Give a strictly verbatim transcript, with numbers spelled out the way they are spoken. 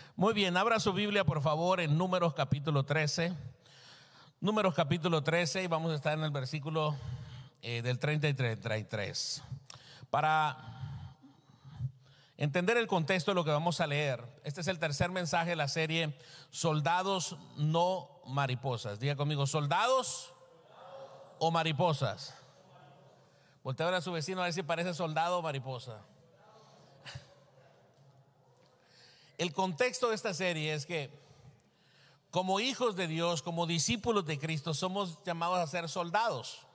Muy bien, abra su Biblia por favor en Números capítulo trece. Números capítulo trece y vamos a estar en el versículo eh, del treinta y treinta y tres. Para entender el contexto de lo que vamos a leer, este es el tercer mensaje de la serie Soldados no mariposas. Diga conmigo, soldados o mariposas. Voltea a ver a su vecino a ver si parece soldado o mariposa. El contexto de esta serie es que como hijos de Dios, como discípulos de Cristo, somos llamados a ser soldados.